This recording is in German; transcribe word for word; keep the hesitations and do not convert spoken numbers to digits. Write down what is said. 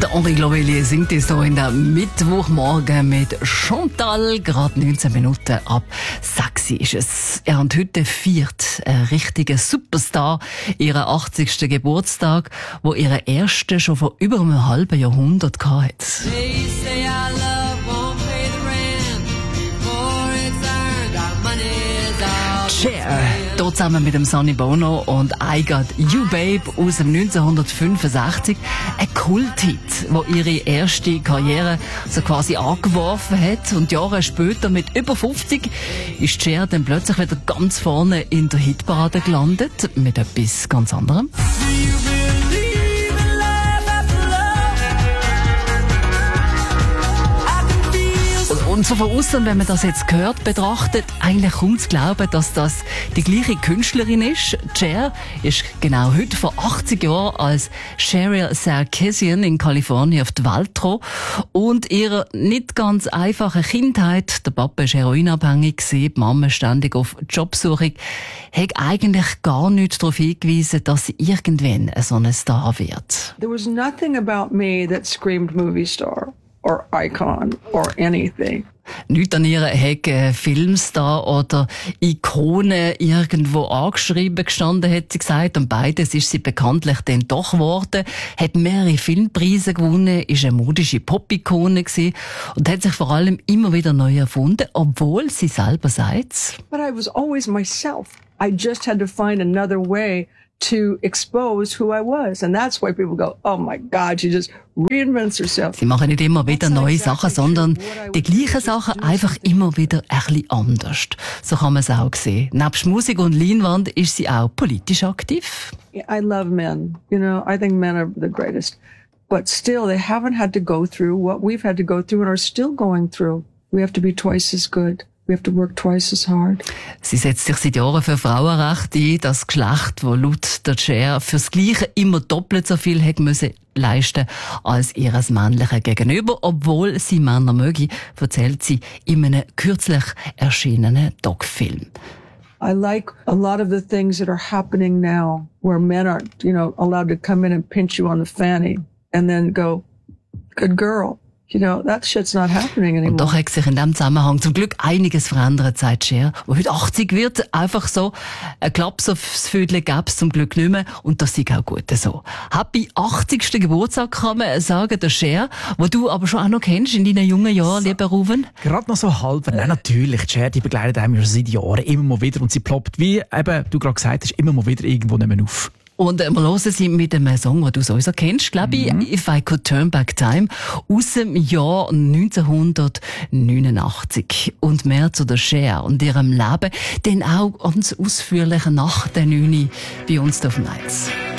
Der Henri Lovellier singt es so in der Mittwochmorgen mit Chantal, gerade neunzehn Minuten ab sechs ist es. Er hat heute feiert ein richtiger Superstar ihren achtzigsten Geburtstag, wo ihre erste schon vor über einem halben Jahrhundert hatte. Cher, hier zusammen mit dem Sonny Bono und I Got You Babe aus dem neunzehnhundertfünfundsechzig. Ein Kulthit, der ihre erste Karriere so quasi angeworfen hat. Und Jahre später, mit über fünfzig, ist Cher dann plötzlich wieder ganz vorne in der Hitparade gelandet. Mit etwas ganz anderem. Und so von außen, wenn man das jetzt hört, betrachtet, eigentlich kaum zu glauben, dass das die gleiche Künstlerin ist. Cher ist genau heute vor achtzig Jahren als Cheryl Sarkisian in Kalifornien auf die Welt gekommen. Und ihre nicht ganz einfache Kindheit, der Papa war heroinabhängig, die Mama ständig auf Jobsuche, hat eigentlich gar nichts darauf hingewiesen, dass sie irgendwann so ein Star wird. There was nothing about me that screamed movie star or icon or anything. Nicht an ihr hat ein Filmstar oder Ikone irgendwo angeschrieben gestanden, hat sie gesagt. Und beides ist sie bekanntlich dann doch geworden. Hat mehrere Filmpreise gewonnen, ist eine modische Pop-Ikone gewesen und hat sich vor allem immer wieder neu erfunden, obwohl sie selber sagt. But I was always myself. I just had to find another way to expose who I was. And that's why people go, oh my God, she just reinvents herself. Sie machen nicht immer wieder neue Sachen, sondern die gleichen Sachen einfach immer wieder ein bisschen anders. So kann man es auch sehen. Nebst Musik und Leinwand ist sie auch politisch aktiv. I love men. You know, I think men are the greatest. But still, they haven't had to go through what we've had to go through and are still going through. We have to be twice as good. We have to work twice as hard. Sie setzt sich seit Jahren für Frauenrechte ein, das Geschlecht, das laut der Cher fürs Gleiche immer doppelt so viel hat müssen leisten als ihres männlichen Gegenüber, obwohl sie Männer möge, erzählt sie in einem kürzlich erschienenen Doc-Film. I like a lot of the things that are happening now, where men are, you know, allowed to come in and pinch you on the fanny and then go, good girl. You know, that shit's not happening anymore. Und doch hat sich in diesem Zusammenhang zum Glück einiges verändert, sagt Cher, wo heute achtzig wird. Einfach so ein Klaps aufs Vödel gäbe es zum Glück nicht mehr. Und das ist auch gut so. Happy achtzigsten Geburtstag, kann man sagen, der Cher, wo du aber schon auch noch kennst in deinen jungen Jahren, lieber Ruven. Gerade noch so halb. Nein, natürlich. Die Cher, die begleitet einem schon seit Jahren immer mal wieder. Und sie ploppt, wie eben du gerade gesagt hast, immer mal wieder irgendwo nicht mehr auf. Und äh, wir hören sie mit einem Song, den du sowieso kennst, glaube ich, mhm. If I Could Turn Back Time, aus dem Jahr neunzehnhundertneunundachtzig. Und mehr zu der Cher und ihrem Leben, dann auch ganz ausführlich nach der neun bei uns auf dem Eins.